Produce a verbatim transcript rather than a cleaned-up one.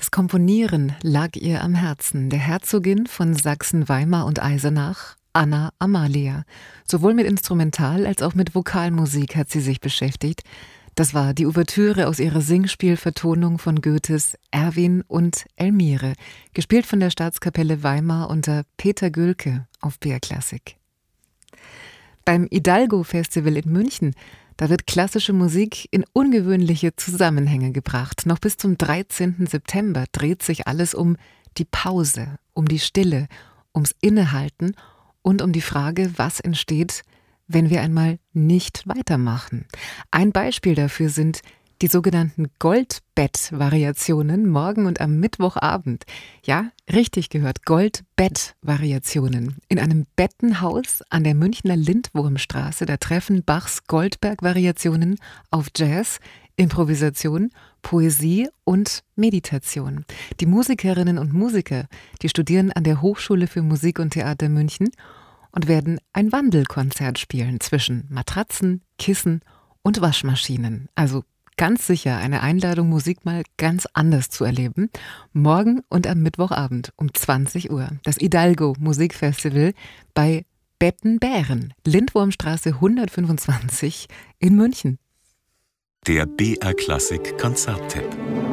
Das Komponieren lag ihr am Herzen, der Herzogin von Sachsen-Weimar und Eisenach, Anna Amalia. Sowohl mit Instrumental- als auch mit Vokalmusik hat sie sich beschäftigt. Das war die Ouvertüre aus ihrer Singspielvertonung von Goethes Erwin und Elmire, gespielt von der Staatskapelle Weimar unter Peter Gülke auf B R Klassik. Beim Hidalgo-Festival in München, da wird klassische Musik in ungewöhnliche Zusammenhänge gebracht. Noch bis zum dreizehnten September dreht sich alles um die Pause, um die Stille, ums Innehalten und um die Frage, was entsteht, wenn wir einmal nicht weitermachen. Ein Beispiel dafür sind die sogenannten Goldbett-Variationen morgen und am Mittwochabend. Ja, richtig gehört, Goldbett-Variationen. In einem Bettenhaus an der Münchner Lindwurmstraße, da treffen Bachs Goldberg-Variationen auf Jazz, Improvisation, Poesie und Meditation. Die Musikerinnen und Musiker, die studieren an der Hochschule für Musik und Theater München und werden ein Wandelkonzert spielen zwischen Matratzen, Kissen und Waschmaschinen. Also ganz sicher eine Einladung, Musik mal ganz anders zu erleben. Morgen und am Mittwochabend um zwanzig Uhr. Das Hidalgo Musikfestival bei Bettenbären, Lindwurmstraße hundertfünfundzwanzig in München. Der B R Klassik Konzerttipp.